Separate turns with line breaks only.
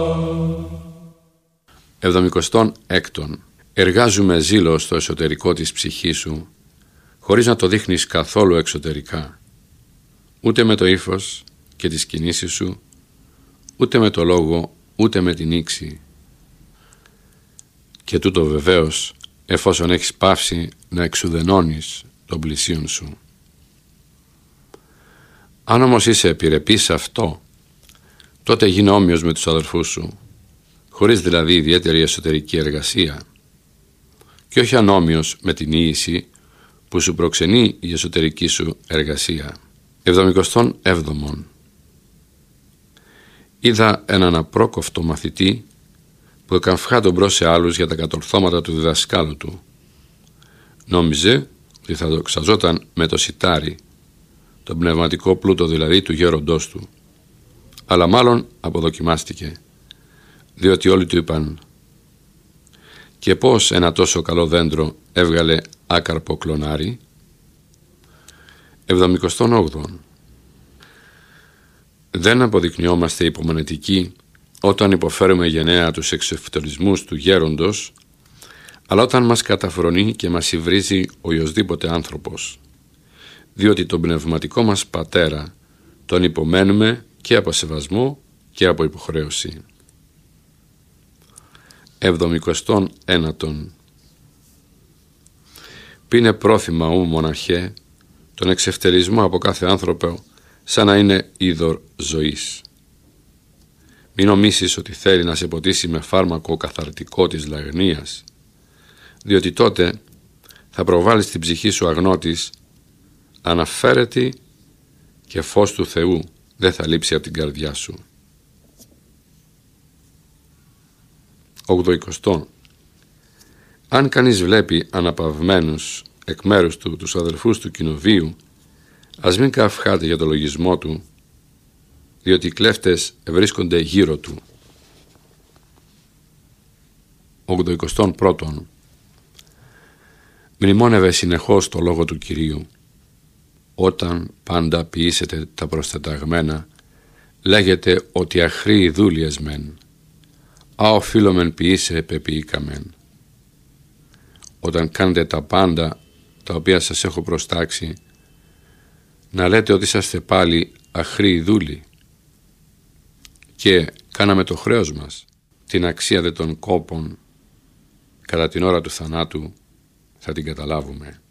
76. Εργάζομαι ζήλος στο εσωτερικό της ψυχής σου, χωρίς να το δείχνεις καθόλου εξωτερικά, ούτε με το ύφος και τις κινήσεις σου, ούτε με το λόγο, ούτε με την ήξη. Και τούτο βεβαίως εφόσον έχεις πάυσει να εξουδενώνεις τον πλησίον σου. Αν όμως είσαι επιρρεπής σε αυτό, τότε γίνε όμοιος με τους αδελφούς σου, χωρίς δηλαδή ιδιαίτερη εσωτερική εργασία, και όχι ανόμοιος με την ίηση που σου προξενεί η εσωτερική σου εργασία. 77. Είδα έναν απρόκοφτο μαθητή που εκαμφχά τον μπρος σε άλλους για τα κατορθώματα του διδασκάλου του. Νόμιζε ότι θα δοξαζόταν με το σιτάρι, τον πνευματικό πλούτο δηλαδή του γέροντός του, αλλά μάλλον αποδοκιμάστηκε, διότι όλοι του είπαν: «Και πώς ένα τόσο καλό δέντρο έβγαλε άκαρπο κλονάρι?» 78. Δεν αποδεικνυόμαστε υπομονετικοί όταν υποφέρουμε γενναία τους εξευτελισμούς του γέροντος, αλλά όταν μας καταφρονεί και μας υβρίζει οιοσδήποτε άνθρωπος, διότι τον πνευματικό μας πατέρα τον υπομένουμε και από σεβασμό και από υποχρέωση. 79. Πίνε πρόθυμα ου μοναχέ τον εξευτελισμό από κάθε άνθρωπο σαν να είναι είδωρ ζωής. Μην νομίσεις ότι θέλει να σε ποτίσει με φάρμακο καθαρτικό της λαγνίας, διότι τότε θα προβάλλεις την ψυχή σου αγνώτης, αναφέρετη, και φως του Θεού δεν θα λείψει από την καρδιά σου. 80. Αν κανείς βλέπει αναπαυμένους εκ μέρους του τους αδελφούς του κοινοβίου, ας μην καυχάται για το λογισμό του, διότι οι κλέφτες βρίσκονται γύρω του. 81. Μνημόνευε συνεχώς το λόγο του Κυρίου. Όταν πάντα ποιήσετε τα προσταταγμένα, λέγεται ότι αχροί δούλειες μεν, α οφείλομεν ποιήσε πεποιήκαμεν. Όταν κάνετε τα πάντα τα οποία σας έχω προστάξει, να λέτε ότι είσαστε πάλι αχροί δούλοι. Και κάναμε το χρέος μας, την αξία δε των κόπων, κατά την ώρα του θανάτου θα την καταλάβουμε.